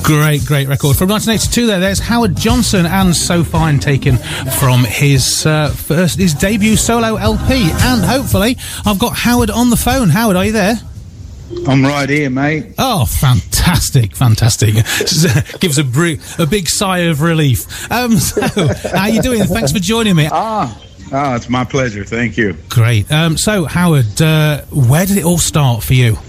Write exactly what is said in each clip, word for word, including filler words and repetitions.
Great, great record. From nineteen eighty-two there, there's Howard Johnson and So Fine, taken from his uh, first, his debut solo L P. And hopefully, I've got Howard on the phone. Howard, are you there? I'm right here, mate. Oh, fantastic, fantastic. Gives a, br- a big sigh of relief. Um, so, how you doing? Thanks for joining me. Ah, ah it's my pleasure. Thank you. Great. Um, so, Howard, uh, where did it all start for you?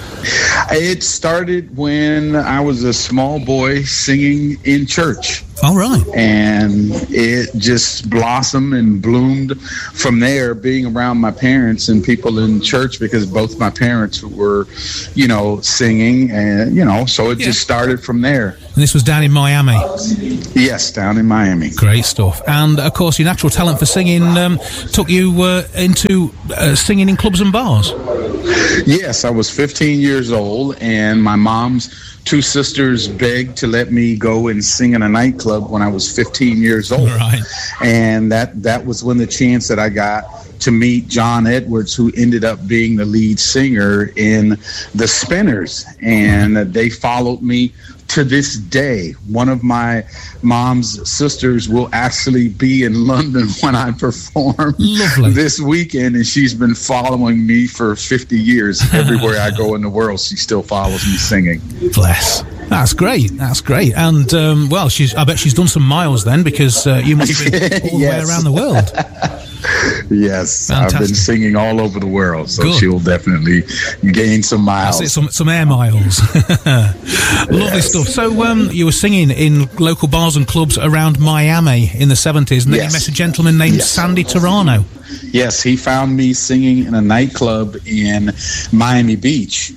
It started when I was a small boy singing in church. All right. And it just blossomed and bloomed from there, being around my parents and people in church, because both my parents were, you know, singing, and, you know, so it yeah. just started from there. And this was down in Miami? Yes, down in Miami. Great stuff. And, of course, your natural talent for singing um, took you uh, into uh, singing in clubs and bars. Yes, I was fifteen years old, and my mom's two sisters begged to let me go and sing in a nightclub when I was fifteen years old. Right. And that, that was when the chance that I got to meet John Edwards, who ended up being the lead singer in the Spinners. And they followed me to this day. One of my mom's sisters will actually be in London when I perform Lovely. this weekend, and she's been following me for fifty years. Everywhere I go in the world, she still follows me singing. Bless. That's great. That's great. And, um, well, she's. I bet she's done some miles then, because uh, you must have been all the Yes. way around the world. Yes, Fantastic. I've been singing all over the world, so Good. she'll definitely gain some miles. That's it, some, some air miles. Lovely Yes. stuff. So um, you were singing in local bars and clubs around Miami in the seventies, and then Yes. you met a gentleman named Yes. Sandy Torano. Yes, he found me singing in a nightclub in Miami Beach.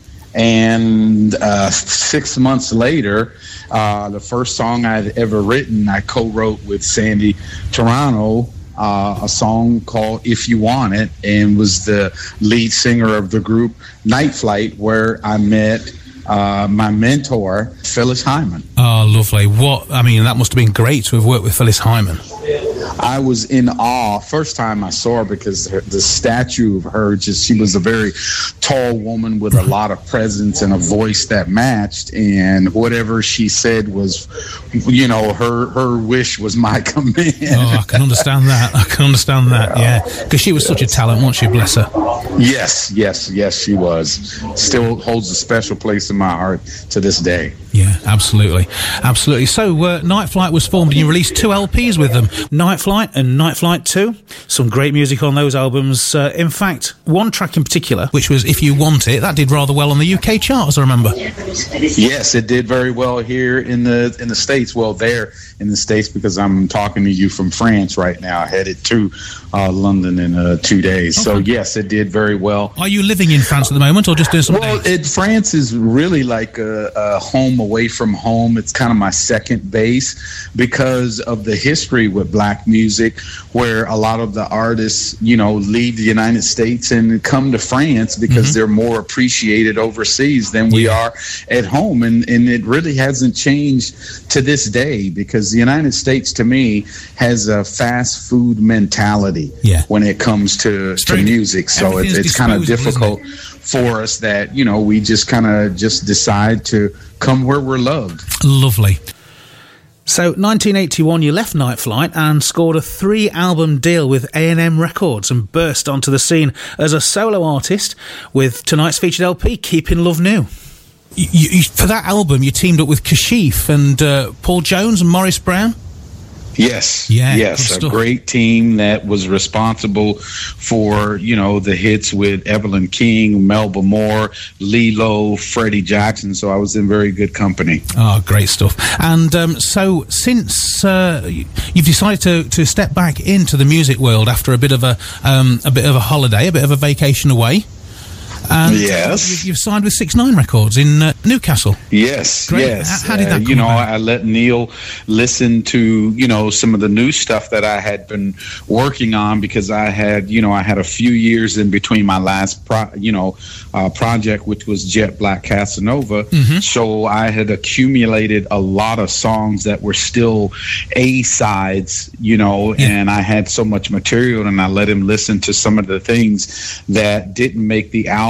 And uh, six months later, uh, the first song I'd ever written, I co-wrote with Sandy Torano, uh, a song called If You Want It, and was the lead singer of the group Night Flight, where I met uh, my mentor, Phyllis Hyman. Oh, lovely. What, I mean, that must have been great to have worked with Phyllis Hyman. I was in awe first time I saw her, because her, the statue of her, just she was a very tall woman with a lot of presence and a voice that matched, and whatever she said was, you know, her her wish was my command. Oh, I can understand that. I can understand that, yeah. Because she was such a talent, wasn't she, bless her? Yes, yes, yes, she was. Still holds a special place in my heart to this day. Yeah, absolutely. Absolutely. So, uh, Night Flight was formed and you released two L Ps with them, Night Flight and Night Flight two. Some great music on those albums. Uh, in fact, one track in particular, which was If You Want It, that did rather well on the U K chart, as I remember. Yes, it did very well here in the in the States. Well, there in the States, because I'm talking to you from France right now, headed to uh, London in uh, two days. Okay. So, yes, it did very well. Are you living in France at the moment, or just doing some Well, it, France is really like a, a home away from home. It's kind of my second base, because of the history with black music, where a lot of the artists, you know, leave the United States and come to France because mm-hmm. they're more appreciated overseas than we yeah. are at home. And, and it really hasn't changed to this day, because the United States, to me, has a fast food mentality yeah. when it comes to, to music. So it, it's kind of difficult for us that, you know, we just kind of just decide to come where we're loved. Lovely. So, nineteen eighty-one, you left Night Flight and scored a three-album deal with A and M Records and burst onto the scene as a solo artist with tonight's featured L P, Keeping Love New. You, you, for that album, you teamed up with Kashif and uh, Paul Jones and Morris Brown? Yes, yeah, yes, a great team that was responsible for, you know, the hits with Evelyn King, Melba Moore, Lilo, Freddie Jackson, so I was in very good company. Oh, great stuff. And um, so since uh, you've decided to, to step back into the music world after a bit of a um, a bit of a holiday, a bit of a vacation away, and yes. uh, you've signed with six nine Records in uh, Newcastle. Yes, Great. yes. How, how did that uh, come You know, about? I let Neil listen to, you know, some of the new stuff that I had been working on, because I had, you know, I had a few years in between my last, pro, you know, uh, project, which was Jet Black Casanova. Mm-hmm. So I had accumulated a lot of songs that were still A-sides, you know, yeah. and I had so much material, and I let him listen to some of the things that didn't make the album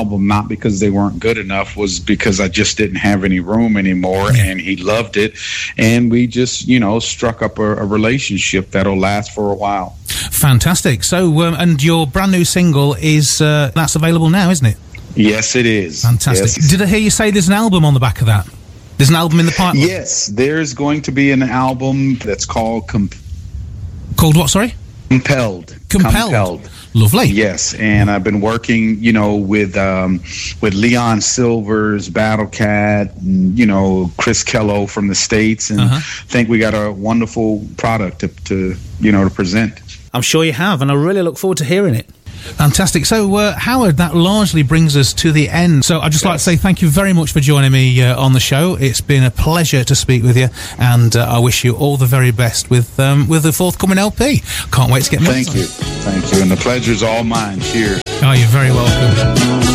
album, not because they weren't good enough, was because I just didn't have any room anymore, and he loved it, and we just, you know, struck up a, a relationship that'll last for a while. Fantastic. So, um, and your brand new single is, uh, that's available now, isn't it? Yes, it is. Fantastic. Yes. Did I hear you say there's an album on the back of that? There's an album in the pipeline? Yes, there's going to be an album that's called... Comp- called what, sorry? Compelled. Compelled. Compelled. Lovely. Yes, and I've been working, you know, with um, with Leon Silvers, Battle Cat, and, you know, Chris Kello from the States, and Uh-huh. think we got a wonderful product to, to, you know, to present. I'm sure you have, and I really look forward to hearing it. Fantastic. So, uh, Howard, that largely brings us to the end. So I'd just yes. like to say thank you very much for joining me uh, on the show. It's been a pleasure to speak with you, and uh, I wish you all the very best with um, with the forthcoming L P. Can't wait to get more. Thank you. Thank you. And the pleasure's all mine. Cheers. Oh, you're very welcome.